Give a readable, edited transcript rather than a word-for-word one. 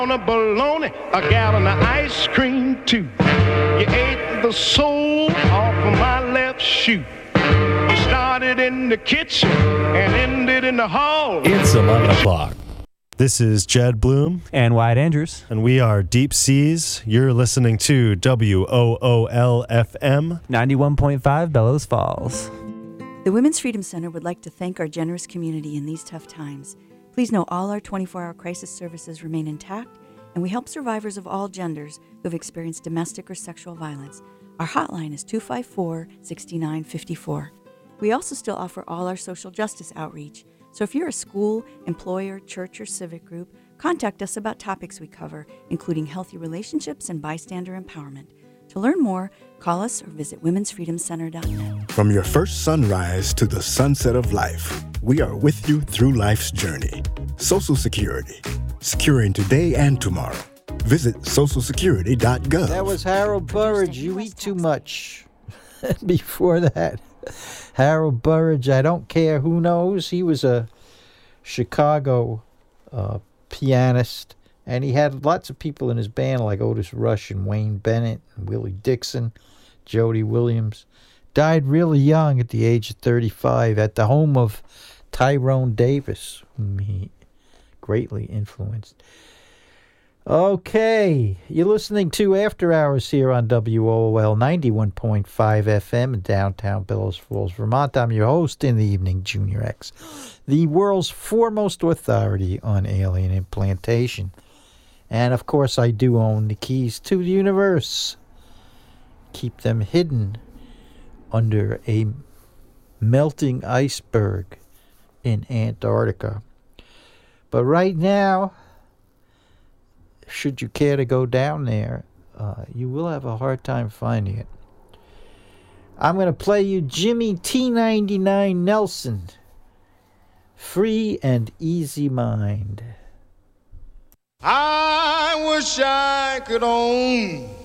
On a bologna, a gallon of ice cream too. You ate the sole off of my left shoe. You started in the kitchen and ended in the hall. It's 11 o'clock. This is Jed Bloom. And Wyatt Andrews. And we are Deep Seas. You're listening to WOOL-FM. 91.5 Bellows Falls. The Women's Freedom Center would like to thank our generous community in these tough times. Please know all our 24-hour crisis services remain intact, and we help survivors of all genders who have experienced domestic or sexual violence. Our hotline is 254-6954. We also still offer all our social justice outreach. So if you're a school, employer, church, or civic group, contact us about topics we cover, including healthy relationships and bystander empowerment. To learn more, call us or visit womensfreedomcenter.net. From your first sunrise to the sunset of life, we are with you through life's journey. Social Security, securing today and tomorrow. Visit socialsecurity.gov. That was Harold Burridge. You eat too much. Before that, Harold Burridge, I don't care who knows. He was a Chicago pianist, and he had lots of people in his band like Otis Rush and Wayne Bennett and Willie Dixon, Jody Williams. Died really young at the age of 35 at the home of Tyrone Davis, whom he greatly influenced. Okay, you're listening to After Hours here on WOOL 91.5 FM in downtown Bellows Falls, Vermont. I'm your host in the evening, Junior X, the world's foremost authority on alien implantation. And, of course, I do own the keys to the universe. Keep them hidden under a melting iceberg in Antarctica. But right now, should you care to go down there, you will have a hard time finding it. I'm going to play you Jimmy T99 Nelson, Free and Easy Mind. I wish I could own